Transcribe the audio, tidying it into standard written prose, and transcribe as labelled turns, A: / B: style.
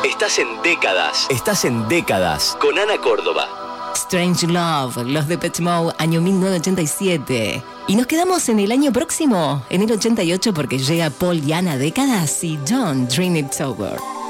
A: Estás en décadas. Estás en décadas. Con Ana Córdoba.
B: Strange Love, los Depeche Mode, año 1987. Y nos quedamos en el año próximo, en el 88, porque llega Paul y Ana Décadas y Don't Dream It's Over.